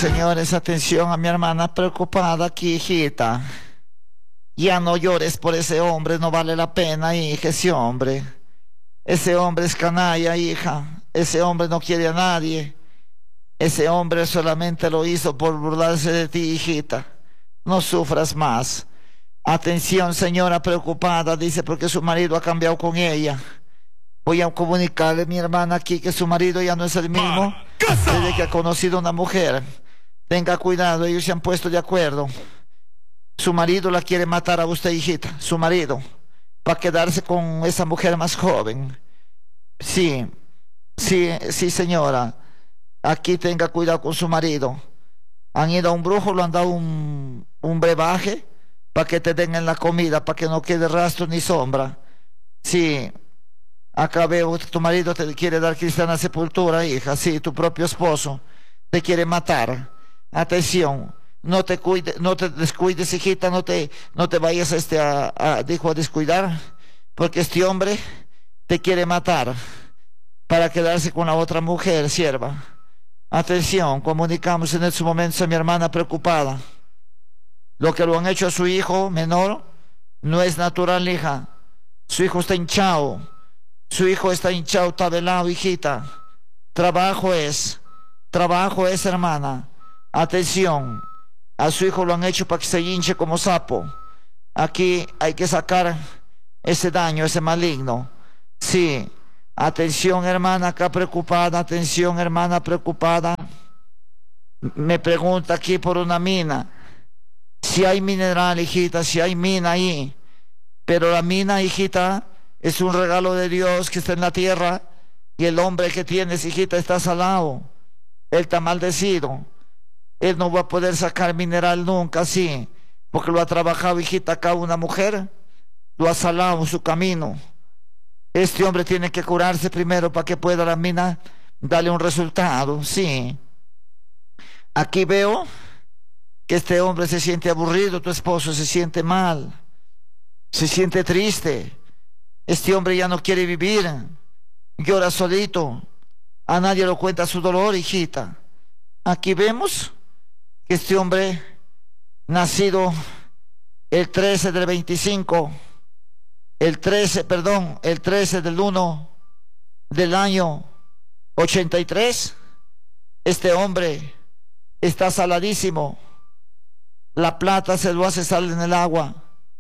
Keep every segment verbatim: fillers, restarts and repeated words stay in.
señores, atención a mi hermana preocupada aquí, hijita. Ya no llores por ese hombre, no vale la pena, hija, ese hombre. Ese hombre es canalla, hija. Ese hombre no quiere a nadie. Ese hombre solamente lo hizo por burlarse de ti, hijita. No sufras más. Atención, señora preocupada, dice, porque su marido ha cambiado con ella. Voy a comunicarle a mi hermana aquí que su marido ya no es el mismo desde que ha conocido una mujer. Tenga cuidado, ellos se han puesto de acuerdo. Su marido la quiere matar a usted, hijita. Su marido, para quedarse con esa mujer más joven. Sí, sí, sí, señora. Aquí tenga cuidado con su marido. Han ido a un brujo, lo han dado un, un brebaje para que te den en la comida, para que no quede rastro ni sombra. Sí. Acá veo que tu marido te quiere dar cristiana sepultura, hija. Sí, tu propio esposo te quiere matar. Atención, no te cuide, no te descuides, hijita, no te, no te vayas a este a, a, dijo, a descuidar, porque este hombre te quiere matar para quedarse con la otra mujer, sierva. Atención, comunicamos en estos momentos a mi hermana preocupada. Lo que lo han hecho a su hijo menor no es natural, hija. Su hijo está hinchado. Su hijo está hinchado, está velado, hijita. Trabajo es, trabajo es, hermana. Atención, a su hijo lo han hecho para que se hinche como sapo. Aquí hay que sacar ese daño, ese maligno. Sí, atención, hermana, acá preocupada, atención, hermana preocupada. Me pregunta aquí por una mina. Si hay mineral, hijita, si hay mina ahí. Pero la mina, hijita, es un regalo de Dios que está en la tierra, y el hombre que tienes, hijita, está salado. Él está maldecido. Él no va a poder sacar mineral nunca, sí, porque lo ha trabajado, hijita, acá una mujer, lo ha salado en su camino. Este hombre tiene que curarse primero para que pueda la mina darle un resultado, sí. Aquí veo que este hombre se siente aburrido, tu esposo se siente mal, se siente triste. Este hombre ya no quiere vivir, llora solito, a nadie le cuenta su dolor, hijita. Aquí vemos que este hombre, nacido el trece del veinticinco, el trece, perdón, el trece del uno del año ochenta y tres, este hombre está saladísimo, la plata se lo hace salir en el agua.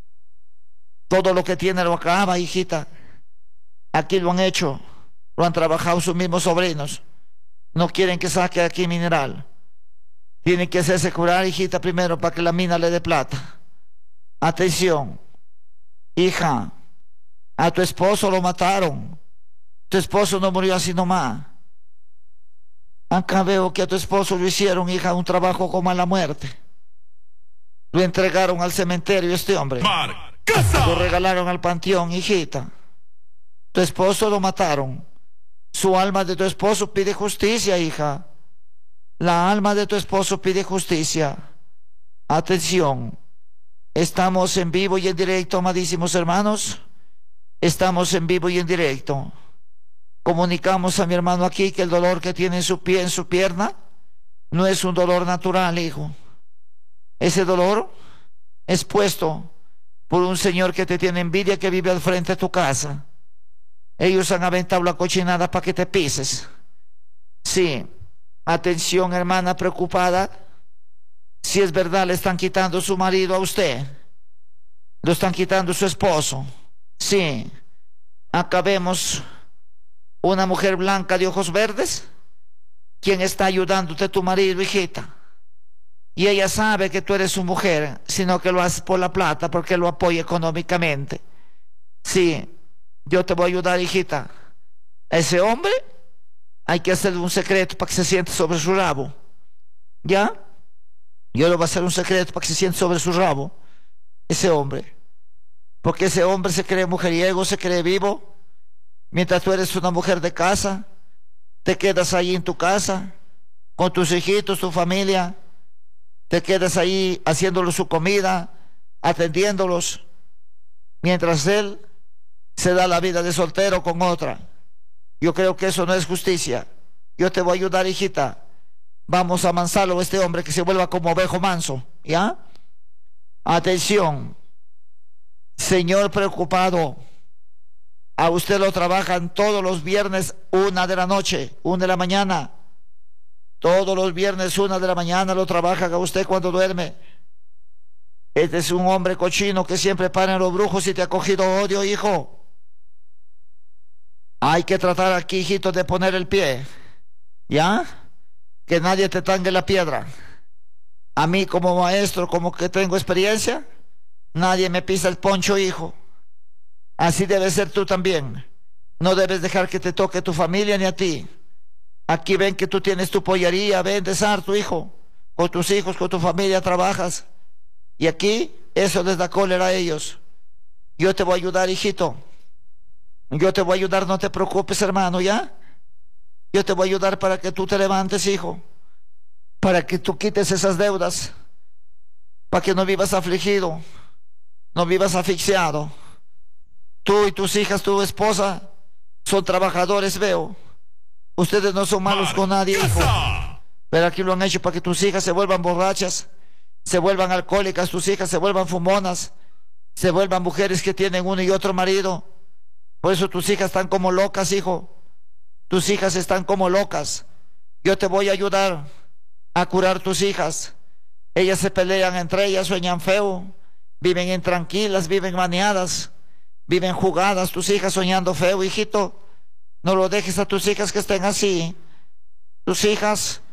Todo lo que tiene lo acaba, hijita. Aquí lo han hecho, lo han trabajado sus mismos sobrinos. No quieren que saque aquí mineral. Tienen que hacerse curar, hijita, primero para que la mina le dé plata. Atención, hija, a tu esposo lo mataron. Tu esposo no murió así nomás. Acá veo que a tu esposo lo hicieron, hija, un trabajo como a la muerte. Lo entregaron al cementerio, este hombre. Lo regalaron al panteón, hijita. Tu esposo lo mataron. Su alma de tu esposo pide justicia, hija. La alma de tu esposo pide justicia. Atención. Estamos en vivo y en directo, amadísimos hermanos. Estamos en vivo y en directo. Comunicamos a mi hermano aquí que el dolor que tiene en su pie, en su pierna, no es un dolor natural, hijo. Ese dolor es puesto por un señor que te tiene envidia, que vive al frente de tu casa. Ellos han aventado la cochinada para que te pises. Sí, atención, hermana preocupada. Si es verdad, le están quitando su marido a usted. Lo están quitando su esposo. Sí, acá vemos una mujer blanca de ojos verdes, quien está ayudándote, tu marido, hijita. Y ella sabe que tú eres su mujer, sino que lo hace por la plata, porque lo apoya económicamente. Sí, yo te voy a ayudar, hijita. A ese hombre hay que hacerle un secreto para que se siente sobre su rabo. ¿Ya? Yo le voy a hacer un secreto para que se siente sobre su rabo, ese hombre. Porque ese hombre se cree mujeriego, se cree vivo. Mientras tú eres una mujer de casa, te quedas ahí en tu casa, con tus hijitos, tu familia. Te quedas ahí haciéndole su comida, atendiéndolos, mientras él se da la vida de soltero con otra. Yo creo que eso no es justicia. Yo te voy a ayudar, hijita. Vamos a amansarlo a este hombre que se vuelva como ovejo manso, ¿ya? Atención, señor preocupado, a usted lo trabajan todos los viernes, una de la noche, una de la mañana. Todos los viernes, una de la mañana, lo trabajan a usted cuando duerme. Este es un hombre cochino que siempre para en los brujos y te ha cogido odio, hijo. Hay que tratar aquí, hijito, de poner el pie, ¿ya? Que nadie te tangue la piedra. A mí como maestro, como que tengo experiencia, nadie me pisa el poncho, hijo. Así debes ser tú también. No debes dejar que te toque tu familia ni a ti. Aquí ven que tú tienes tu pollería, vendes harto, hijo. Con tus hijos, con tu familia trabajas. Y aquí eso les da cólera a ellos. Yo te voy a ayudar, hijito. Yo te voy a ayudar, no te preocupes, hermano, ¿ya? Yo te voy a ayudar para que tú te levantes, hijo. Para que tú quites esas deudas. Para que no vivas afligido. No vivas asfixiado. Tú y tus hijas, tu esposa, son trabajadores, veo. Ustedes no son malos con nadie, hijo. Pero aquí lo han hecho para que tus hijas se vuelvan borrachas, se vuelvan alcohólicas, tus hijas se vuelvan fumonas, se vuelvan mujeres que tienen uno y otro marido. Por eso tus hijas están como locas, hijo. Tus hijas están como locas. Yo te voy a ayudar a curar tus hijas. Ellas se pelean entre ellas, sueñan feo, viven intranquilas, viven maniadas, viven jugadas, tus hijas soñando feo, hijito. No lo dejes a tus hijas que estén así. Tus hijas